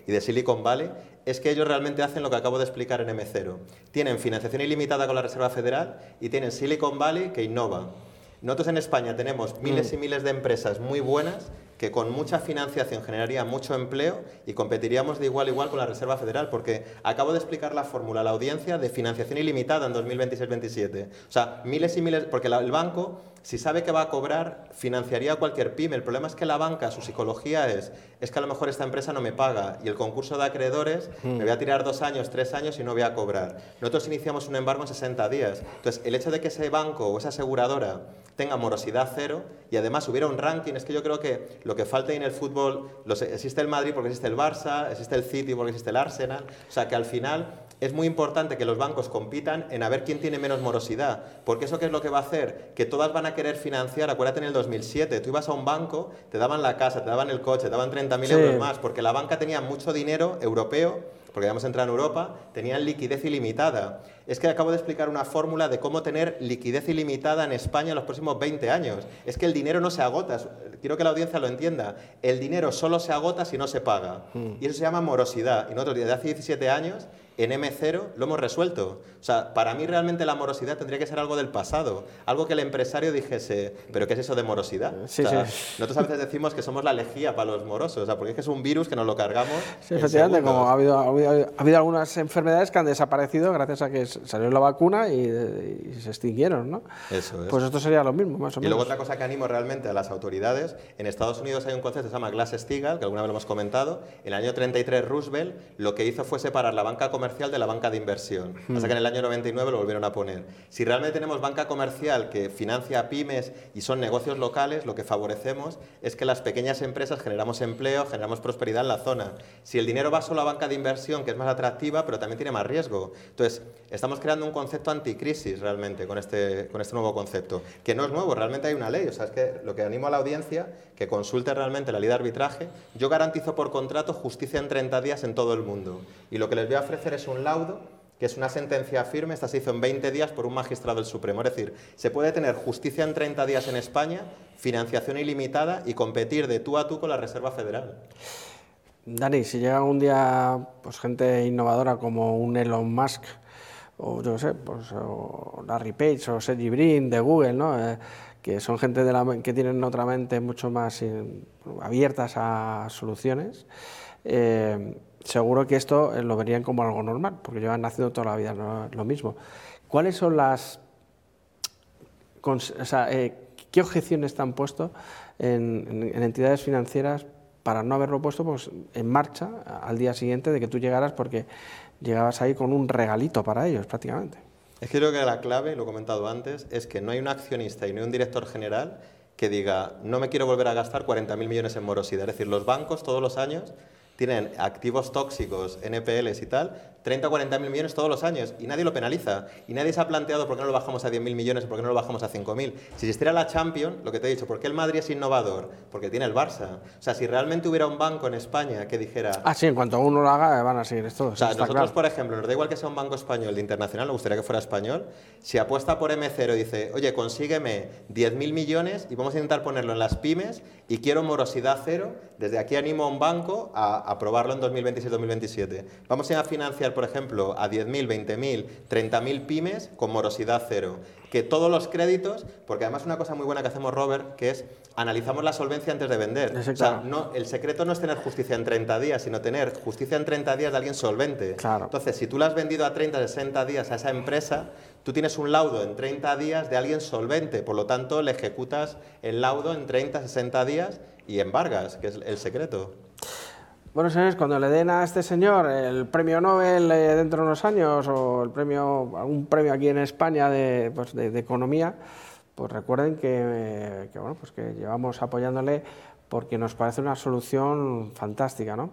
y de Silicon Valley, es que ellos realmente hacen lo que acabo de explicar en M0. Tienen financiación ilimitada con la Reserva Federal y tienen Silicon Valley que innova. Nosotros en España tenemos miles y miles de empresas muy buenas que con mucha financiación generarían mucho empleo y competiríamos de igual a igual con la Reserva Federal, porque acabo de explicar la fórmula a la audiencia de financiación ilimitada en 2026-27. O sea, miles y miles, porque el banco, si sabe que va a cobrar, financiaría a cualquier pyme. El problema es que la banca, su psicología es que a lo mejor esta empresa no me paga y el concurso de acreedores me voy a tirar 2 años, 3 años y no voy a cobrar. Nosotros iniciamos un embargo en 60 días. Entonces, el hecho de que ese banco o esa aseguradora tenga morosidad cero y además hubiera un ranking, es que yo creo que lo que falta en el fútbol, existe el Madrid porque existe el Barça, existe el City porque existe el Arsenal, o sea que al final es muy importante que los bancos compitan en a ver quién tiene menos morosidad, porque eso ¿qué es lo que va a hacer? Que todas van a querer financiar. Acuérdate en el 2007, tú ibas a un banco, te daban la casa, te daban el coche, te daban 30.000 euros más, porque la banca tenía mucho dinero europeo, porque habíamos entrado en Europa, tenían liquidez ilimitada. Es que acabo de explicar una fórmula de cómo tener liquidez ilimitada en España en los próximos 20 años. Es que el dinero no se agota, quiero que la audiencia lo entienda. El dinero solo se agota si no se paga. Y eso se llama morosidad. Y nosotros desde hace 17 años en M0 lo hemos resuelto. O sea, para mí realmente la morosidad tendría que ser algo del pasado, algo que el empresario dijese, ¿pero qué es eso de morosidad? Sí, o sea, sí. Nosotros a veces decimos que somos la lejía para los morosos, o sea, porque es que es un virus que nos lo cargamos. Sí, efectivamente, como ha habido algunas enfermedades que han desaparecido gracias a que salió la vacuna y se extinguieron, ¿no? Eso es. Pues esto sería lo mismo, más o menos. Y luego otra cosa que animo realmente a las autoridades, en Estados Unidos hay un concepto que se llama Glass-Steagall, que alguna vez lo hemos comentado. En el año 33 Roosevelt lo que hizo fue separar la banca comercial de la banca de inversión, hasta que en el año 99 lo volvieron a poner. Si realmente tenemos banca comercial que financia pymes y son negocios locales, lo que favorecemos es que las pequeñas empresas generamos empleo, generamos prosperidad en la zona. Si el dinero va solo a banca de inversión, que es más atractiva, pero también tiene más riesgo. Entonces, estamos creando un concepto anticrisis realmente con este nuevo concepto, que no es nuevo, realmente hay una ley. O sea, es que lo que animo a la audiencia, que consulte realmente la ley de arbitraje. Yo garantizo por contrato justicia en 30 días en todo el mundo. Y lo que les voy a ofrecer es un laudo, que es una sentencia firme. Esta se hizo en 20 días por un magistrado del Supremo. Es decir, se puede tener justicia en 30 días en España, financiación ilimitada y competir de tú a tú con la Reserva Federal. Dani, si llega un día pues, gente innovadora como un Elon Musk, o yo no sé, pues, o Larry Page o Sergey Brin de Google, ¿no? Que son gente que tienen otra mente mucho más abiertas a soluciones, seguro que esto lo verían como algo normal, porque llevan haciendo toda la vida lo mismo. ¿Cuáles son qué objeciones te han puesto en entidades financieras para no haberlo puesto pues, en marcha al día siguiente de que tú llegaras, porque llegabas ahí con un regalito para ellos prácticamente? Es que creo que la clave, lo he comentado antes, es que no hay un accionista y no hay un director general que diga, no me quiero volver a gastar 40.000 millones en morosidad. Es decir, los bancos todos los años tienen activos tóxicos, NPLs y tal, 30 o 40.000 millones todos los años y nadie lo penaliza. Y nadie se ha planteado por qué no lo bajamos a 10.000 millones o por qué no lo bajamos a 5.000. Si existiera la Champions, lo que te he dicho, ¿por qué el Madrid es innovador? Porque tiene el Barça. O sea, si realmente hubiera un banco en España que dijera... Ah, sí, en cuanto uno lo haga van a seguir esto. O sea, nosotros, claro. por ejemplo, nos da igual que sea un banco español de internacional, me gustaría que fuera español, si apuesta por M0 y dice, oye, consígueme 10.000 millones y vamos a intentar ponerlo en las pymes y quiero morosidad cero, desde aquí animo a un banco a aprobarlo en 2026-2027. Vamos a financiar, por ejemplo, a 10.000, 20.000, 30.000 pymes con morosidad cero. Que todos los créditos, porque además una cosa muy buena que hacemos, Robert, que es analizamos la solvencia antes de vender. Sí, o sea, claro. el secreto no es tener justicia en 30 días, sino tener justicia en 30 días de alguien solvente. Claro. Entonces, si tú le has vendido a 30, 60 días a esa empresa, tú tienes un laudo en 30 días de alguien solvente. Por lo tanto, le ejecutas el laudo en 30, 60 días y embargas, que es el secreto. Bueno, señores, cuando le den a este señor el premio Nobel dentro de unos años o algún premio aquí en España de economía, pues recuerden que llevamos apoyándole porque nos parece una solución fantástica, ¿no?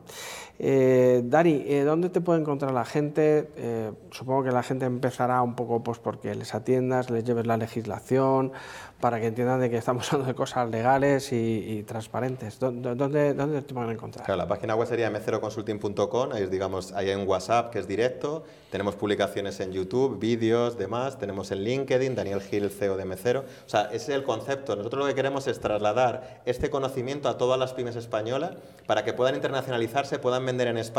Dani, ¿dónde te puede encontrar la gente? Supongo que la gente empezará un poco pues porque les atiendas, les lleves la legislación, para que entiendan de que estamos hablando de cosas legales y transparentes. ¿Dónde te pueden encontrar? Claro, la página web sería m0consulting.com, ahí hay un WhatsApp que es directo, tenemos publicaciones en YouTube, vídeos, demás, tenemos en LinkedIn, Daniel Gil, CEO de M0. O sea, ese es el concepto. Nosotros lo que queremos es trasladar este conocimiento a todas las pymes españolas para que puedan internacionalizarse, puedan vender en España